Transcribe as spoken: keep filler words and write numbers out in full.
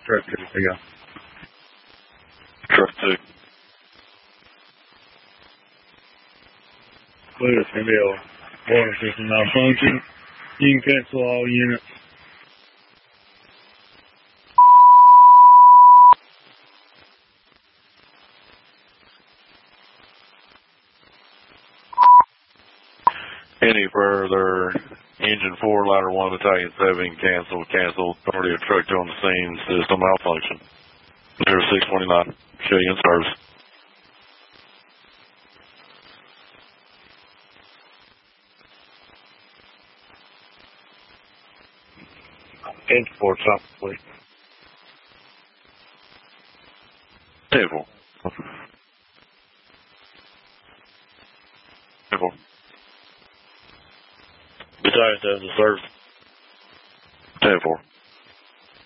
Truck two, there you go. Truck two. Clear, it's going to be a water system malfunction. You can cancel all units. Any further engine four, ladder one, battalion seven, cancel, cancel. Authority of truck two on the scene, system malfunction. zero six twenty-nine, show you in service. Engine four, top, please. ten four. ten four. Battalion seven to service. ten four.